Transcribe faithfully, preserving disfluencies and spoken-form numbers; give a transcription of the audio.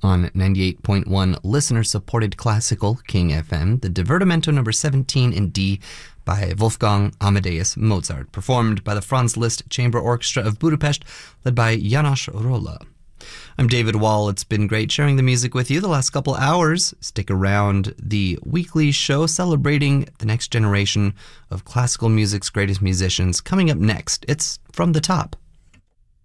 On ninety-eight point one listener-supported classical King F M, the Divertimento number seventeen in D by Wolfgang Amadeus Mozart, performed by the Franz Liszt Chamber Orchestra of Budapest, led by János Rolla. I'm David Wall. It's been great sharing the music with you the last couple hours. Stick around. The weekly show celebrating the next generation of classical music's greatest musicians coming up next. It's From the Top.